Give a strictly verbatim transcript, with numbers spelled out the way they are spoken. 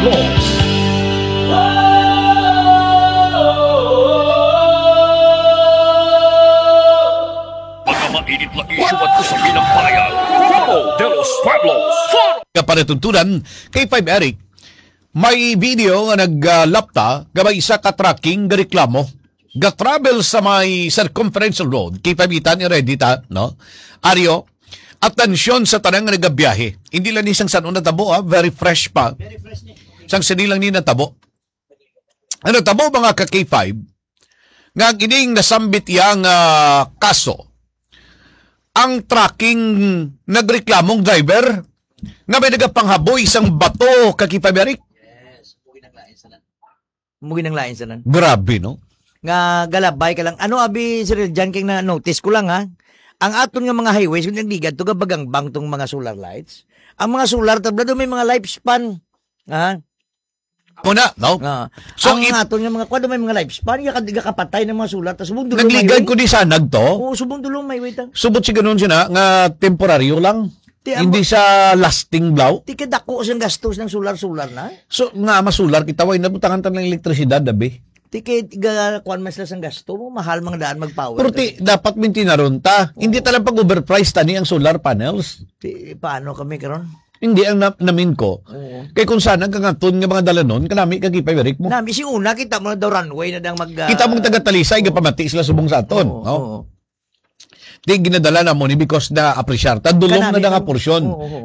Pablos. Pagkamainit na isyu at usapin ng bayan. Foro de los Pueblos. Kapanatuntunan kay Five Eric, may video nga nag-lapta gabay isa ka tracking ga reklamo. Ga-travel sa may circumferential road, kay pabitan ni Redita, no? Aryo, atensyon sa tanang nga nagabiyahe. Hindi lang isang sanon na tabo, ha? Very fresh pa. Very fresh ni. Isang sinilang ni natabo. Ano tabo mga ka K five, nga gining nasambit yang uh, kaso, ang tracking nagreklamong driver, nga may nagapanghaboy isang bato ka K five, Eric. Yes, mugi ng lain sanan. Mugi ng lain sanan. Grabe, no? Nga galabay ka lang. Ano abi Sir Jan kay na notice ko lang ha. Ang aton nga mga highways kung nagligad to gabagang bang tong mga solar lights. Ang mga solar tablado may mga lifespan. Ha? Muna, no? Ah. So, ang if- aton nga mga kwado may mga lifespan ya kadiga kapatay ng mga solar tas subong dulong Nagligad ko di sanag to. Oo, subong dulong may wait. Subot si ganun siya na, nga temporaryo lang. Ti, Hindi sa lasting blow. Ti kadako siyang gastos ng solar-solar na. So, nga masular, kita way, nabutangan ta ng elektrisidad, dabi. Ti kay tiga kuan mas lang gasto mo mahal mga daan magpower. Pero ti, dapat minti na ron ta. Hindi talagang pag-overprice tani ang solar panels. Ti, paano kami karon? Hindi ang na, namin ko. Oo. Kay kung sana kangaton nga mga dalanon, kanami kagipay Eric mo. Nami si una kita mo na daw runway na dang mag uh, Kita mong taga-talisay, gapamati sila subong sa aton. Oo, no? oo. Di ginadala na mo ni because na apresyar. Tadulong na Kanami, na nga oo. porsyon. Oo, oo.